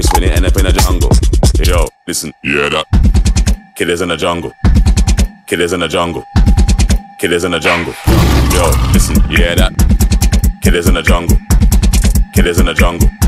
It's when it end up in the jungle. Yo, listen, yeah that. Killers in the jungle. Killers in the jungle. Killers in the jungle. Yo, listen, yeah that. Killers in the jungle. Killers in the jungle.